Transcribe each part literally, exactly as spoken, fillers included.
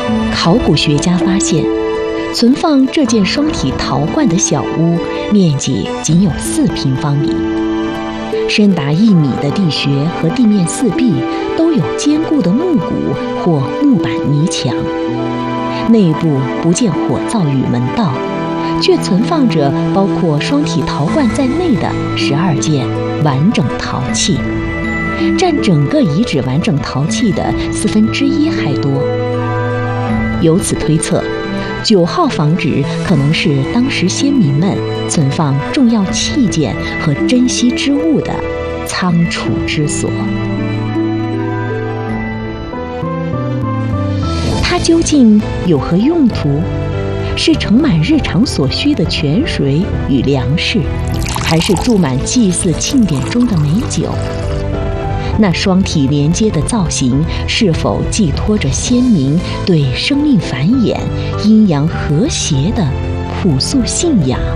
考古学家发现，存放这件双体陶罐的小屋面积仅有四平方米，深达一米的地穴和地面四壁都有坚固的木骨或木板泥墙，内部不见火灶与门道，却存放着包括双体陶罐在内的十二件完整陶器，占整个遗址完整陶器的四分之一还多。由此推测，九号房址可能是当时先民们存放重要器件和珍稀之物的仓储之所。它究竟有何用途？是盛满日常所需的泉水与粮食，还是注满祭祀庆典中的美酒？那双体连接的造型是否寄托着先民对生命繁衍、阴阳和谐的朴素信仰？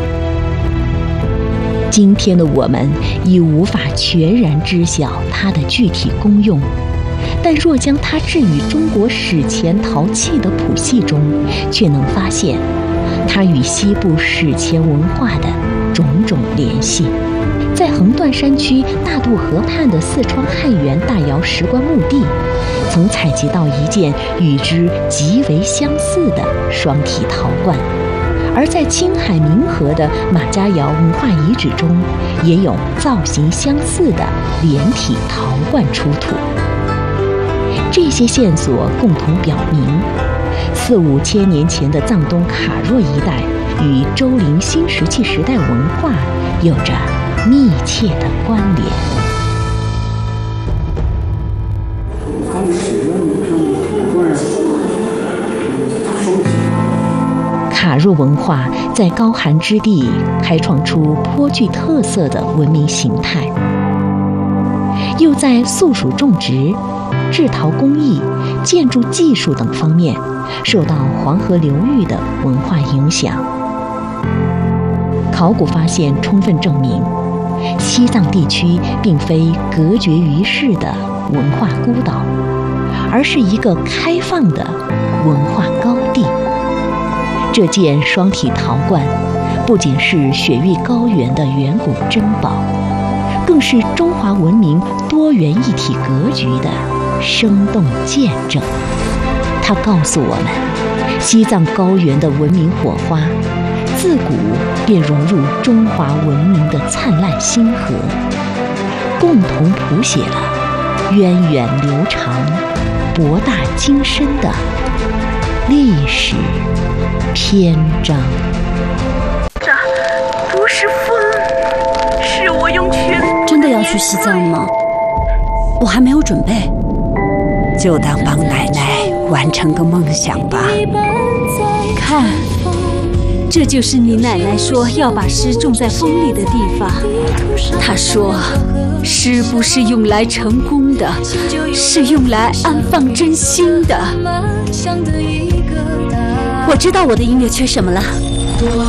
今天的我们已无法全然知晓它的具体功用，但若将它置于中国史前陶器的谱系中，却能发现它与西部史前文化的种种联系。在横断山区大渡河畔的四川汉源大窑石棺墓地，曾采集到一件与之极为相似的双体陶罐，而在青海明河的马家窑文化遗址中，也有造型相似的连体陶罐出土。这些线索共同表明，四五千年前的藏东卡若一带与周陵新石器时代文化有着密切的关联。卡若文化在高寒之地开创出颇具特色的文明形态，又在素属种植、制陶工艺、建筑技术等方面受到黄河流域的文化影响。考古发现充分证明，西藏地区并非隔绝于世的文化孤岛，而是一个开放的文化高地。这件双体陶罐不仅是雪域高原的远古珍宝，更是中华文明多元一体格局的生动见证。它告诉我们，西藏高原的文明火花自古便融入中华文明的灿烂星河，共同谱写了源远流长、博大精深的历史篇章。 这不是风，是我用全部。 真的要去西藏吗？我还没有准备，就当帮奶奶完成个梦想吧。 看，这就是你奶奶说要把诗种在风里的地方。她说，诗不是用来成功的，是用来安放真心的。 我知道我的音乐缺什么了。